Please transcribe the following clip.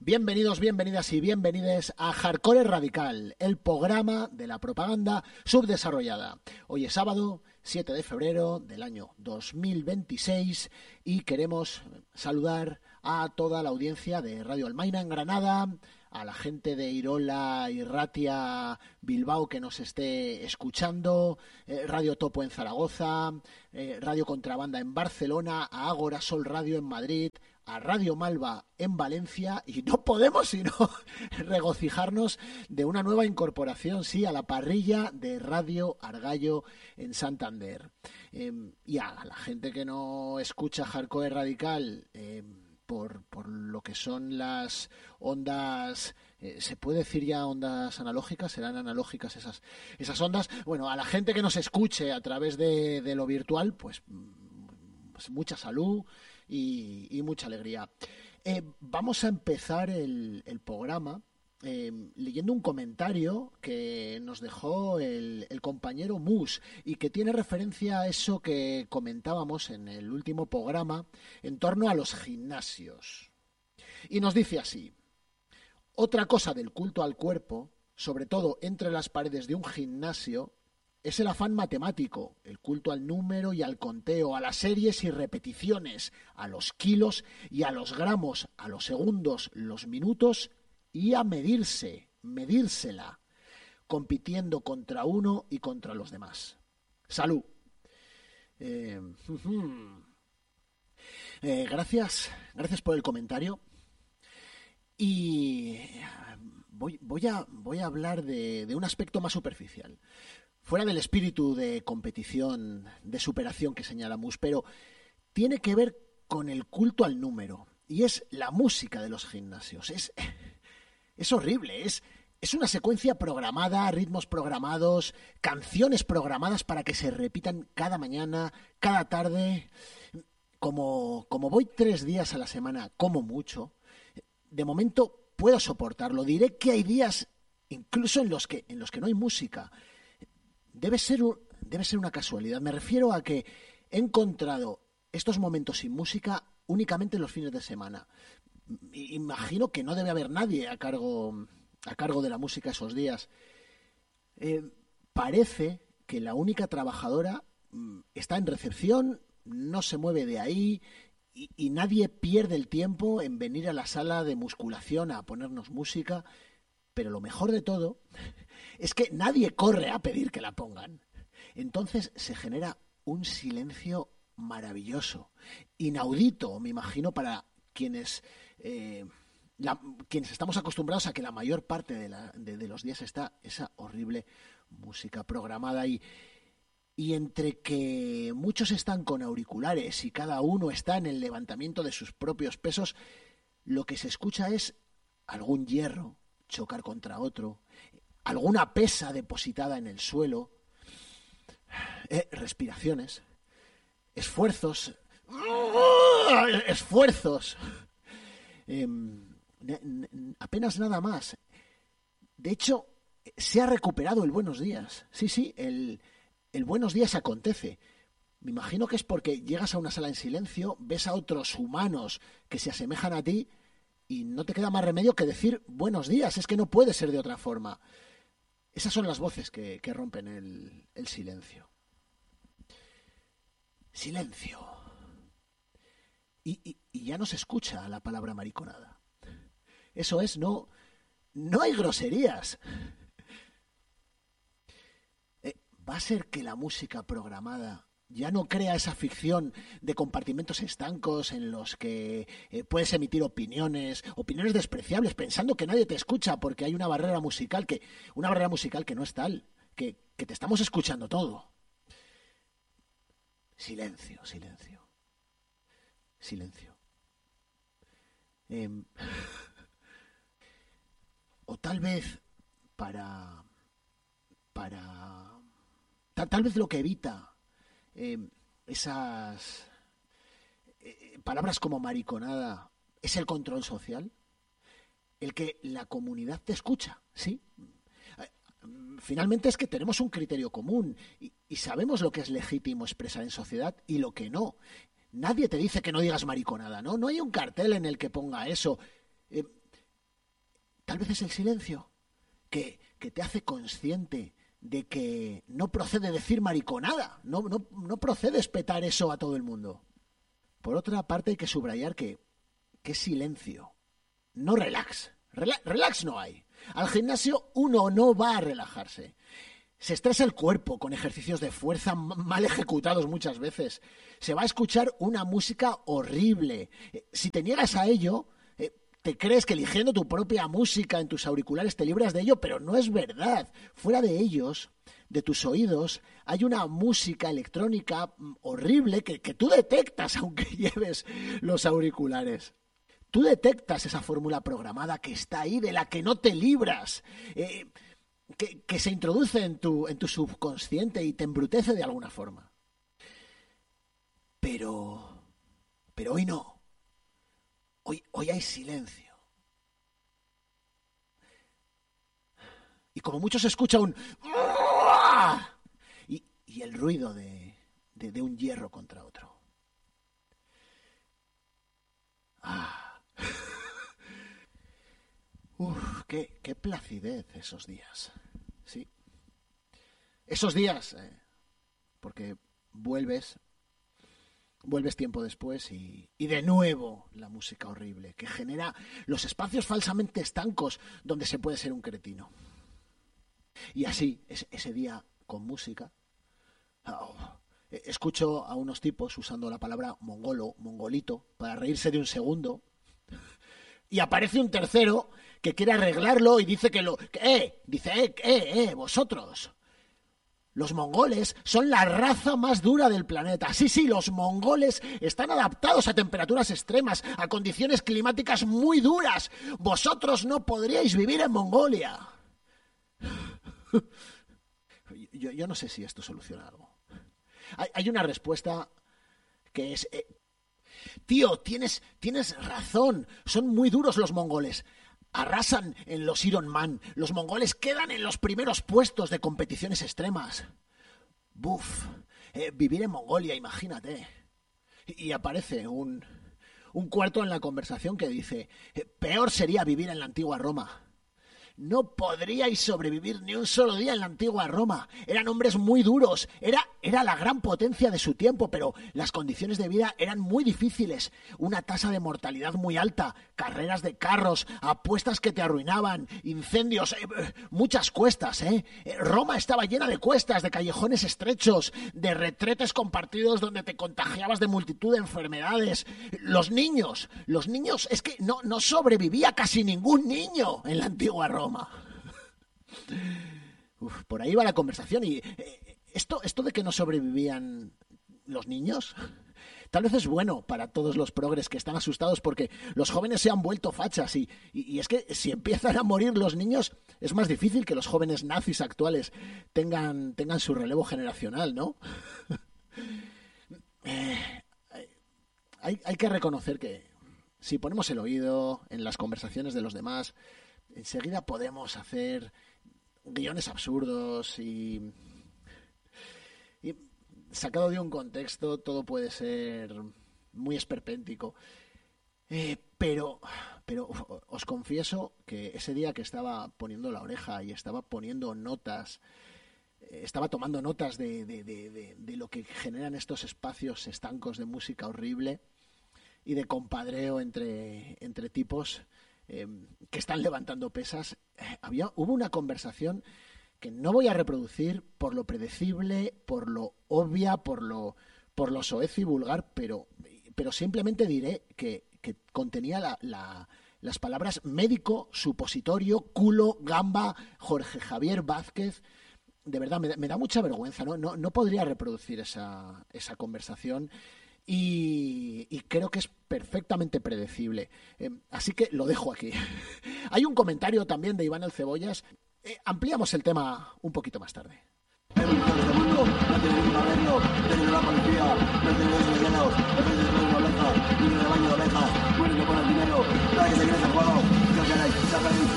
Bienvenidos, bienvenidas y bienvenides a Hardcore Radical, el programa de la propaganda subdesarrollada. Hoy es sábado, 7 de febrero del año 2026 y queremos saludar a toda la audiencia de Radio Almaina en Granada, a la gente de Irola y Ratia Bilbao que nos esté escuchando, Radio Topo en Zaragoza, Radio Contrabanda en Barcelona, a Ágora Sol Radio en Madrid, a Radio Malva en Valencia, y no podemos sino regocijarnos de una nueva incorporación, sí, a la parrilla de Radio Argallo en Santander. Y a la gente que no escucha Hardcore Radical por lo que son las ondas, ¿se puede decir ya ondas analógicas? ¿Serán analógicas esas ondas? Bueno, a la gente que nos escuche a través de lo virtual, pues mucha salud y mucha alegría. Vamos a empezar el programa leyendo un comentario que nos dejó el compañero Mus y que tiene referencia a eso que comentábamos en el último programa en torno a los gimnasios. Y nos dice así: otra cosa del culto al cuerpo, sobre todo entre las paredes de un gimnasio, es el afán matemático, el culto al número y al conteo, a las series y repeticiones, a los kilos y a los gramos, a los segundos, los minutos y a medírsela, compitiendo contra uno y contra los demás. Salud. Gracias por el comentario. Y voy a hablar de un aspecto más superficial, fuera del espíritu de competición, de superación que señala Mus, pero tiene que ver con el culto al número, y es la música de los gimnasios. Es horrible, es una secuencia programada, ritmos programados, canciones programadas para que se repitan cada mañana, cada tarde. Como voy 3 días a la semana, como mucho, de momento puedo soportarlo. Diré que hay días incluso en los que no hay música. Debe ser una casualidad. Me refiero a que he encontrado estos momentos sin música únicamente en los fines de semana. Imagino que no debe haber nadie a cargo de la música esos días. Parece que la única trabajadora está en recepción, no se mueve de ahí y nadie pierde el tiempo en venir a la sala de musculación a ponernos música. Pero lo mejor de todo es que nadie corre a pedir que la pongan. Entonces se genera un silencio maravilloso, inaudito, me imagino, para quienes estamos acostumbrados a que la mayor parte de los días está esa horrible música programada y entre que muchos están con auriculares y cada uno está en el levantamiento de sus propios pesos, lo que se escucha es algún hierro chocar contra otro, alguna pesa depositada en el suelo, respiraciones, esfuerzos, apenas nada más. De hecho, se ha recuperado el buenos días. Sí, el buenos días acontece. Me imagino que es porque llegas a una sala en silencio, ves a otros humanos que se asemejan a ti y no te queda más remedio que decir buenos días. Es que no puede ser de otra forma. Esas son las voces que rompen el silencio. Silencio. Y ya no se escucha la palabra mariconada. Eso es, no hay groserías. ¿Va a ser que la música programada ya no crea esa ficción de compartimentos estancos en los que puedes emitir opiniones despreciables pensando que nadie te escucha porque hay una barrera musical que no es tal, que te estamos escuchando todo? Silencio. O tal vez tal vez lo que evita esas palabras como mariconada es el control social, el que la comunidad te escucha, ¿sí? Finalmente es que tenemos un criterio común y sabemos lo que es legítimo expresar en sociedad y lo que no. Nadie te dice que no digas mariconada, ¿no? No hay un cartel en el que ponga eso. Tal vez es el silencio que te hace consciente de que no procede decir mariconada, no procede espetar eso a todo el mundo. Por otra parte, hay que subrayar que es silencio, no relax. Relax no hay. Al gimnasio uno no va a relajarse. Se estresa el cuerpo con ejercicios de fuerza mal ejecutados muchas veces. Se va a escuchar una música horrible. Si te niegas a ello, te crees que eligiendo tu propia música en tus auriculares te libras de ello, pero no es verdad. Fuera de ellos, de tus oídos, hay una música electrónica horrible que tú detectas aunque lleves los auriculares. Tú detectas esa fórmula programada que está ahí, de la que no te libras, que se introduce en tu subconsciente y te embrutece de alguna forma. Pero hoy no. Hoy hay silencio. Y como mucho se escucha un... Y el ruido de un hierro contra otro. Uf, qué placidez esos días. Sí. Esos días, porque vuelves tiempo después y de nuevo la música horrible que genera los espacios falsamente estancos donde se puede ser un cretino. Y así, ese día con música, escucho a unos tipos usando la palabra mongolito, para reírse de un segundo, y aparece un tercero que quiere arreglarlo y dice vosotros. Los mongoles son la raza más dura del planeta. Sí, los mongoles están adaptados a temperaturas extremas, a condiciones climáticas muy duras. Vosotros no podríais vivir en Mongolia. Yo no sé si esto soluciona algo. Hay una respuesta que es... Tío, tienes razón. Son muy duros los mongoles. Arrasan en los Ironman. Los mongoles quedan en los primeros puestos de competiciones extremas. Buf. Vivir en Mongolia, imagínate. Y aparece un cuarto en la conversación que dice: peor sería vivir en la antigua Roma. No podríais sobrevivir ni un solo día en la antigua Roma. Eran hombres muy duros. Era la gran potencia de su tiempo, pero las condiciones de vida eran muy difíciles. Una tasa de mortalidad muy alta, carreras de carros, apuestas que te arruinaban, incendios, muchas cuestas, Roma estaba llena de cuestas, de callejones estrechos, de retretes compartidos donde te contagiabas de multitud de enfermedades. Los niños, es que no sobrevivía casi ningún niño en la antigua Roma. Por ahí va la conversación. Y esto de que no sobrevivían los niños, tal vez es bueno para todos los progres que están asustados porque los jóvenes se han vuelto fachas y es que si empiezan a morir los niños es más difícil que los jóvenes nazis actuales tengan su relevo generacional, ¿no? Hay que reconocer que si ponemos el oído en las conversaciones de los demás, enseguida podemos hacer guiones absurdos y sacado de un contexto todo puede ser muy esperpéntico. Pero os confieso que ese día que estaba poniendo la oreja y estaba poniendo notas, estaba tomando notas de lo que generan estos espacios estancos de música horrible y de compadreo entre tipos que están levantando pesas, hubo una conversación que no voy a reproducir por lo predecible, por lo obvia, por lo soez y vulgar, pero simplemente diré que contenía las palabras médico, supositorio, culo, gamba, Jorge Javier Vázquez. De verdad, me da mucha vergüenza, no podría reproducir esa conversación. Y creo que es perfectamente predecible. Así que lo dejo aquí. Hay un comentario también de Iván el Cebollas. Ampliamos el tema un poquito más tarde. El mundo no tiene ningún arreglo, no tiene la policía, no tiene los legionados, no tiene una oveja, ni un rebaño de ovejas, mueren por el dinero, nadie se cree ese juego, ¿qué queréis?